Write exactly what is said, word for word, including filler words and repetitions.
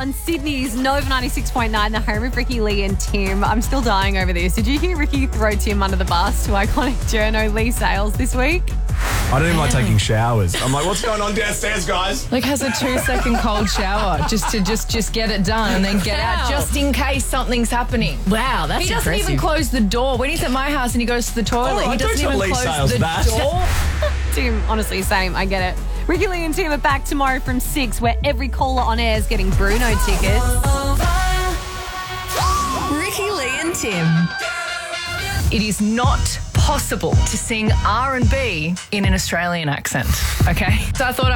on Sydney's Nova ninety-six point nine, the home of Ricky, Lee and Tim. I'm still dying over this. Did you hear Ricky throw Tim under the bus to iconic journo Lee Sales this week? I don't even like taking showers. I'm like, what's going on downstairs, guys? Like has a two-second cold shower just to just, just get it done and then get out just in case something's happening. Wow, that's He doesn't impressive. even close the door. When he's at my house and he goes to the toilet, Oh, he I doesn't don't even Lee close Sales the that. door. Tim, honestly, same. I get it. Ricky, Lee and Tim are back tomorrow from six, where every caller on air is getting Bruno tickets. Ricky, Lee and Tim. It is not possible to sing R and B in an Australian accent, okay? So I thought